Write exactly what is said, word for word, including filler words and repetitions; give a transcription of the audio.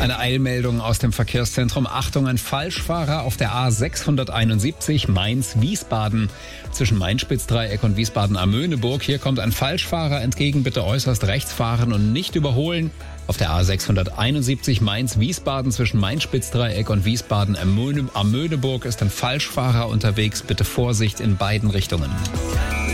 Eine Eilmeldung aus dem Verkehrszentrum. Achtung, ein Falschfahrer auf der A sechshunderteinundsiebzig Mainz-Wiesbaden. Zwischen Main-Spitz-Dreieck und Wiesbaden-Amöneburg. Hier kommt ein Falschfahrer entgegen. Bitte äußerst rechts fahren und nicht überholen. Auf der A sechshunderteinundsiebzig Mainz-Wiesbaden zwischen Main-Spitz-Dreieck und Wiesbaden-Amöneburg ist ein Falschfahrer unterwegs. Bitte Vorsicht in beiden Richtungen.